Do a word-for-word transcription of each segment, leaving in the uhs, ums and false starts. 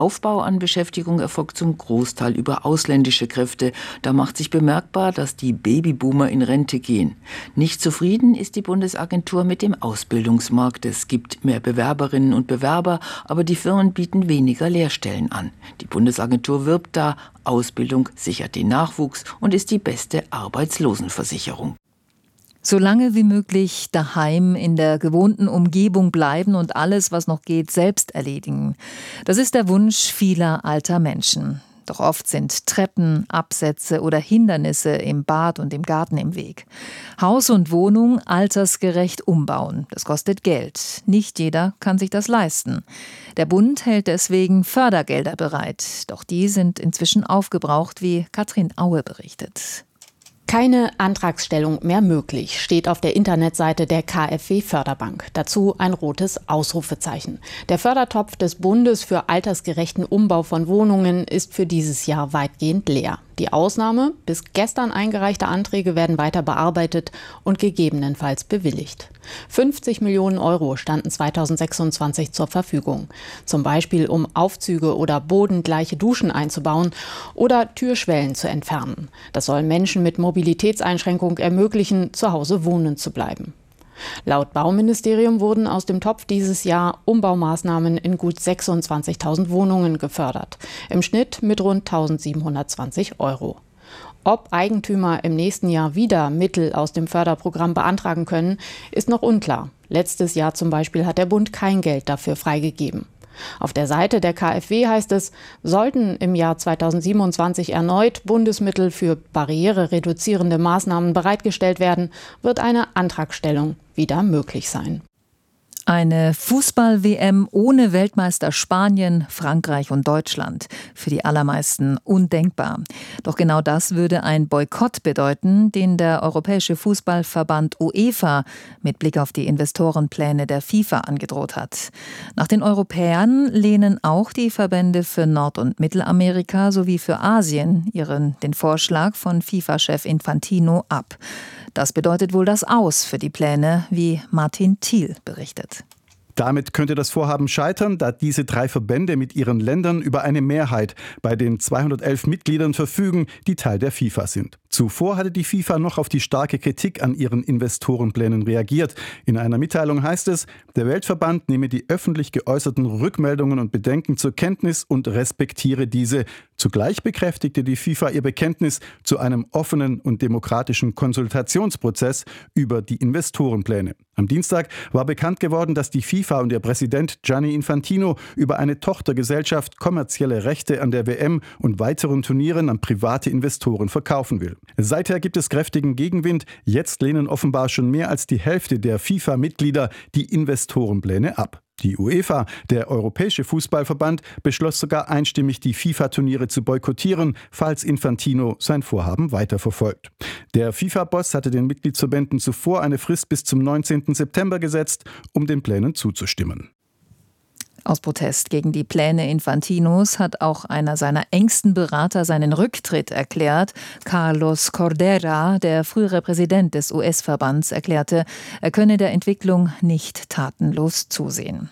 Aufbau an Beschäftigung erfolgt zum Großteil über ausländische Kräfte. Da macht sich bemerkbar, dass die Babyboomer in Rente gehen. Nicht zufrieden ist die Bundesagentur mit dem Ausbildungsmarkt. Es gibt mehr Bewerberinnen und Bewerber, aber die Firmen bieten weniger Lehrstellen an. Die Bundesagentur wirbt da, Ausbildung sichert den Nachwuchs und ist die beste Arbeitslosenversicherung. So lange wie möglich daheim in der gewohnten Umgebung bleiben und alles, was noch geht, selbst erledigen. Das ist der Wunsch vieler alter Menschen. Doch oft sind Treppen, Absätze oder Hindernisse im Bad und im Garten im Weg. Haus und Wohnung altersgerecht umbauen. Das kostet Geld. Nicht jeder kann sich das leisten. Der Bund hält deswegen Fördergelder bereit. Doch die sind inzwischen aufgebraucht, wie Katrin Aue berichtet. Keine Antragsstellung mehr möglich, steht auf der Internetseite der KfW-Förderbank. Dazu ein rotes Ausrufezeichen. Der Fördertopf des Bundes für altersgerechten Umbau von Wohnungen ist für dieses Jahr weitgehend leer. Die Ausnahme: bis gestern eingereichte Anträge werden weiter bearbeitet und gegebenenfalls bewilligt. fünfzig Millionen Euro standen zweitausendsechsundzwanzig zur Verfügung. Zum Beispiel, um Aufzüge oder bodengleiche Duschen einzubauen oder Türschwellen zu entfernen. Das soll Menschen mit Mobilitätseinschränkung ermöglichen, zu Hause wohnen zu bleiben. Laut Bauministerium wurden aus dem Topf dieses Jahr Umbaumaßnahmen in gut sechsundzwanzigtausend Wohnungen gefördert. Im Schnitt mit rund eintausendsiebenhundertzwanzig Euro. Ob Eigentümer im nächsten Jahr wieder Mittel aus dem Förderprogramm beantragen können, ist noch unklar. Letztes Jahr zum Beispiel hat der Bund kein Geld dafür freigegeben. Auf der Seite der KfW heißt es, sollten im Jahr zweitausendsiebenundzwanzig erneut Bundesmittel für barrierereduzierende Maßnahmen bereitgestellt werden, wird eine Antragstellung wieder möglich sein. Eine Fußball-W M ohne Weltmeister Spanien, Frankreich und Deutschland. Für die allermeisten undenkbar. Doch genau das würde ein Boykott bedeuten, den der Europäische Fußballverband UEFA mit Blick auf die Investorenpläne der FIFA angedroht hat. Nach den Europäern lehnen auch die Verbände für Nord- und Mittelamerika sowie für Asien ihren den Vorschlag von FIFA-Chef Infantino ab. Das bedeutet wohl das Aus für die Pläne, wie Martin Thiel berichtet. Damit könnte das Vorhaben scheitern, da diese drei Verbände mit ihren Ländern über eine Mehrheit bei den zweihundertelf Mitgliedern verfügen, die Teil der FIFA sind. Zuvor hatte die FIFA noch auf die starke Kritik an ihren Investorenplänen reagiert. In einer Mitteilung heißt es, der Weltverband nehme die öffentlich geäußerten Rückmeldungen und Bedenken zur Kenntnis und respektiere diese. Zugleich bekräftigte die FIFA ihr Bekenntnis zu einem offenen und demokratischen Konsultationsprozess über die Investorenpläne. Am Dienstag war bekannt geworden, dass die FIFA und ihr Präsident Gianni Infantino über eine Tochtergesellschaft kommerzielle Rechte an der W M und weiteren Turnieren an private Investoren verkaufen will. Seither gibt es kräftigen Gegenwind. Jetzt lehnen offenbar schon mehr als die Hälfte der FIFA-Mitglieder die Investorenpläne ab. Die UEFA, der Europäische Fußballverband, beschloss sogar einstimmig, die FIFA-Turniere zu boykottieren, falls Infantino sein Vorhaben weiterverfolgt. Der FIFA-Boss hatte den Mitgliedsverbänden zuvor eine Frist bis zum neunzehnten September gesetzt, um den Plänen zuzustimmen. Aus Protest gegen die Pläne Infantinos hat auch einer seiner engsten Berater seinen Rücktritt erklärt. Carlos Cordera, der frühere Präsident des U S-Verbands, erklärte, er könne der Entwicklung nicht tatenlos zusehen.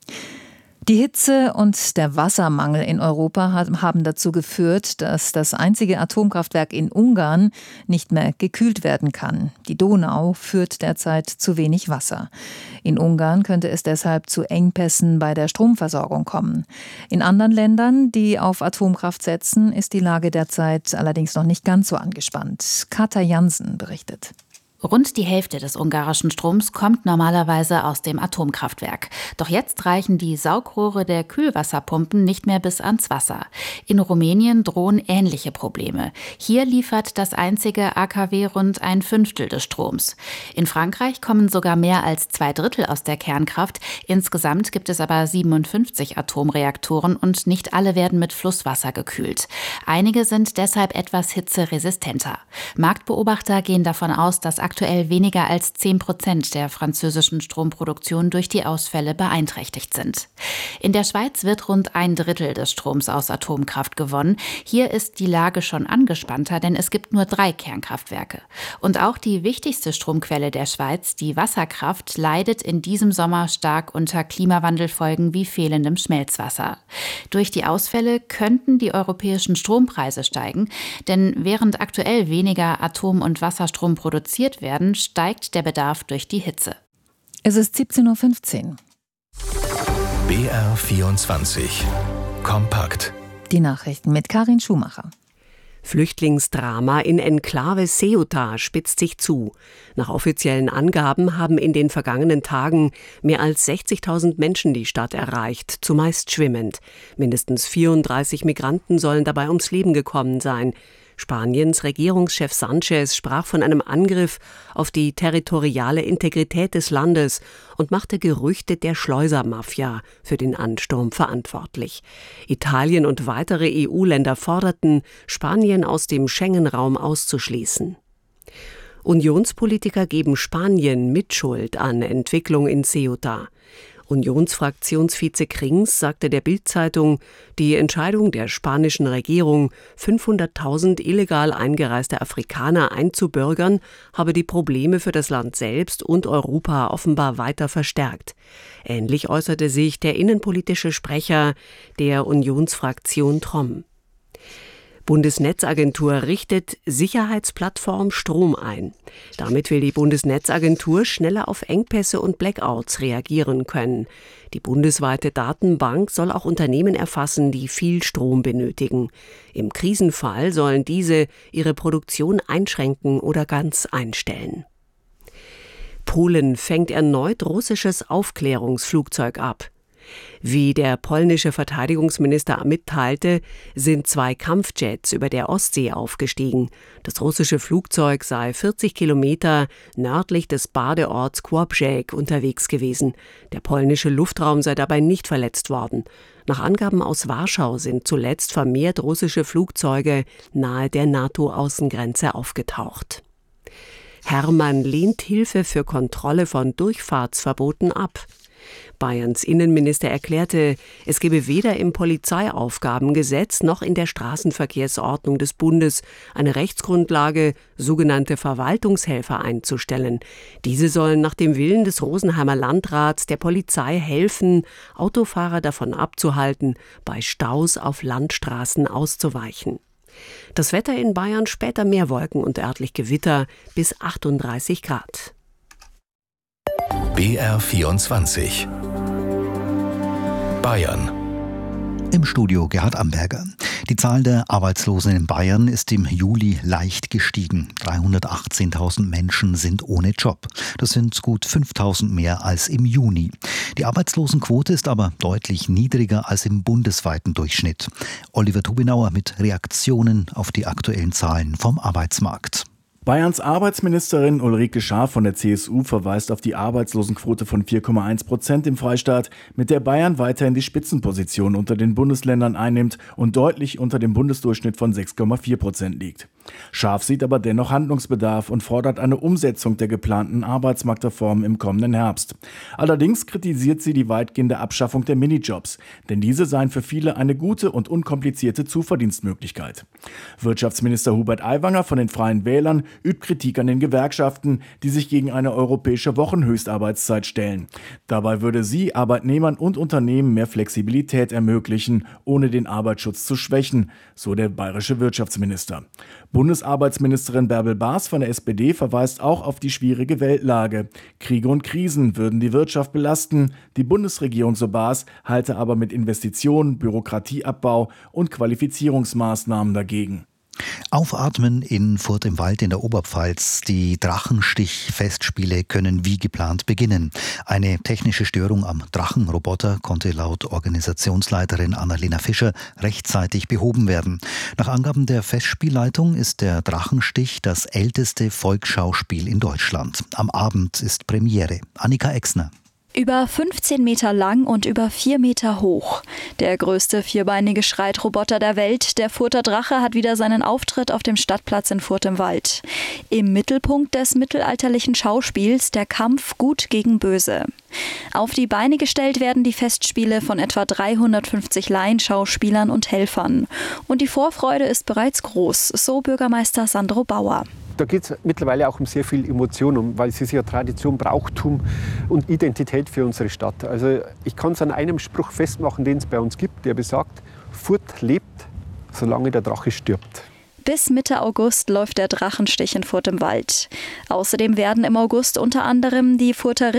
Die Hitze und der Wassermangel in Europa haben dazu geführt, dass das einzige Atomkraftwerk in Ungarn nicht mehr gekühlt werden kann. Die Donau führt derzeit zu wenig Wasser. In Ungarn könnte es deshalb zu Engpässen bei der Stromversorgung kommen. In anderen Ländern, die auf Atomkraft setzen, ist die Lage derzeit allerdings noch nicht ganz so angespannt. Kata Jansen berichtet. Rund die Hälfte des ungarischen Stroms kommt normalerweise aus dem Atomkraftwerk. Doch jetzt reichen die Saugrohre der Kühlwasserpumpen nicht mehr bis ans Wasser. In Rumänien drohen ähnliche Probleme. Hier liefert das einzige A K W rund ein Fünftel des Stroms. In Frankreich kommen sogar mehr als zwei Drittel aus der Kernkraft. Insgesamt gibt es aber siebenundfünfzig Atomreaktoren und nicht alle werden mit Flusswasser gekühlt. Einige sind deshalb etwas hitzeresistenter. Marktbeobachter gehen davon aus, dass aktuell weniger als zehn Prozent der französischen Stromproduktion durch die Ausfälle beeinträchtigt sind. In der Schweiz wird rund ein Drittel des Stroms aus Atomkraft gewonnen. Hier ist die Lage schon angespannter, denn es gibt nur drei Kernkraftwerke. Und auch die wichtigste Stromquelle der Schweiz, die Wasserkraft, leidet in diesem Sommer stark unter Klimawandelfolgen wie fehlendem Schmelzwasser. Durch die Ausfälle könnten die europäischen Strompreise steigen, denn während aktuell weniger Atom- und Wasserstrom produziert werden, steigt der Bedarf durch die Hitze. Es ist siebzehn Uhr fünfzehn. B R vierundzwanzig. Kompakt. Die Nachrichten mit Karin Schumacher. Flüchtlingsdrama in Enklave Ceuta spitzt sich zu. Nach offiziellen Angaben haben in den vergangenen Tagen mehr als sechzigtausend Menschen die Stadt erreicht, zumeist schwimmend. Mindestens vierunddreißig Migranten sollen dabei ums Leben gekommen sein. Spaniens Regierungschef Sánchez sprach von einem Angriff auf die territoriale Integrität des Landes und machte Gerüchte der Schleusermafia für den Ansturm verantwortlich. Italien und weitere E U-Länder forderten, Spanien aus dem Schengen-Raum auszuschließen. Unionspolitiker geben Spanien Mitschuld an Entwicklung in Ceuta. Unionsfraktionsvize Krings sagte der Bild-Zeitung, die Entscheidung der spanischen Regierung, fünfhunderttausend illegal eingereiste Afrikaner einzubürgern, habe die Probleme für das Land selbst und Europa offenbar weiter verstärkt. Ähnlich äußerte sich der innenpolitische Sprecher der Unionsfraktion Trom. Bundesnetzagentur richtet Sicherheitsplattform Strom ein. Damit will die Bundesnetzagentur schneller auf Engpässe und Blackouts reagieren können. Die bundesweite Datenbank soll auch Unternehmen erfassen, die viel Strom benötigen. Im Krisenfall sollen diese ihre Produktion einschränken oder ganz einstellen. Polen fängt erneut russisches Aufklärungsflugzeug ab. Wie der polnische Verteidigungsminister mitteilte, sind zwei Kampfjets über der Ostsee aufgestiegen. Das russische Flugzeug sei vierzig Kilometer nördlich des Badeorts Kłobrzeg unterwegs gewesen. Der polnische Luftraum sei dabei nicht verletzt worden. Nach Angaben aus Warschau sind zuletzt vermehrt russische Flugzeuge nahe der NATO-Außengrenze aufgetaucht. Hermann lehnt Hilfe für Kontrolle von Durchfahrtsverboten ab. Bayerns Innenminister erklärte, es gebe weder im Polizeiaufgabengesetz noch in der Straßenverkehrsordnung des Bundes eine Rechtsgrundlage, sogenannte Verwaltungshelfer einzustellen. Diese sollen nach dem Willen des Rosenheimer Landrats der Polizei helfen, Autofahrer davon abzuhalten, bei Staus auf Landstraßen auszuweichen. Das Wetter in Bayern: später mehr Wolken und örtlich Gewitter bis achtunddreißig Grad. B R vierundzwanzig. Bayern. Im Studio Gerhard Amberger. Die Zahl der Arbeitslosen in Bayern ist im Juli leicht gestiegen. dreihundertachtzehntausend Menschen sind ohne Job. Das sind gut fünftausend mehr als im Juni. Die Arbeitslosenquote ist aber deutlich niedriger als im bundesweiten Durchschnitt. Oliver Tubinauer mit Reaktionen auf die aktuellen Zahlen vom Arbeitsmarkt. Bayerns Arbeitsministerin Ulrike Schaaf von der C S U verweist auf die Arbeitslosenquote von vier Komma eins Prozent im Freistaat, mit der Bayern weiterhin die Spitzenposition unter den Bundesländern einnimmt und deutlich unter dem Bundesdurchschnitt von sechs Komma vier Prozent liegt. Schaaf sieht aber dennoch Handlungsbedarf und fordert eine Umsetzung der geplanten Arbeitsmarktreformen im kommenden Herbst. Allerdings kritisiert sie die weitgehende Abschaffung der Minijobs, denn diese seien für viele eine gute und unkomplizierte Zuverdienstmöglichkeit. Wirtschaftsminister Hubert Aiwanger von den Freien Wählern übt Kritik an den Gewerkschaften, die sich gegen eine europäische Wochenhöchstarbeitszeit stellen. Dabei würde sie Arbeitnehmern und Unternehmen mehr Flexibilität ermöglichen, ohne den Arbeitsschutz zu schwächen, so der bayerische Wirtschaftsminister. Bundesarbeitsministerin Bärbel Baas von der S P D verweist auch auf die schwierige Weltlage. Kriege und Krisen würden die Wirtschaft belasten. Die Bundesregierung, so Baas, halte aber mit Investitionen, Bürokratieabbau und Qualifizierungsmaßnahmen dagegen. Aufatmen in Furth im Wald in der Oberpfalz. Die Drachenstich-Festspiele können wie geplant beginnen. Eine technische Störung am Drachenroboter konnte laut Organisationsleiterin Annalena Fischer rechtzeitig behoben werden. Nach Angaben der Festspielleitung ist der Drachenstich das älteste Volksschauspiel in Deutschland. Am Abend ist Premiere. Annika Exner. Über fünfzehn Meter lang und über vier Meter hoch. Der größte vierbeinige Schreitroboter der Welt, der Further Drache, hat wieder seinen Auftritt auf dem Stadtplatz in Furth im Wald. Im Mittelpunkt des mittelalterlichen Schauspiels der Kampf Gut gegen Böse. Auf die Beine gestellt werden die Festspiele von etwa dreihundertfünfzig Laienschauspielern und Helfern. Und die Vorfreude ist bereits groß, so Bürgermeister Sandro Bauer. Da geht es mittlerweile auch um sehr viel Emotion, weil es ist ja Tradition, Brauchtum und Identität für unsere Stadt. Also ich kann es an einem Spruch festmachen, den es bei uns gibt, der besagt, Furth lebt, solange der Drache stirbt. Bis Mitte August läuft der Drachenstich in Furth im Wald. Außerdem werden im August unter anderem die Further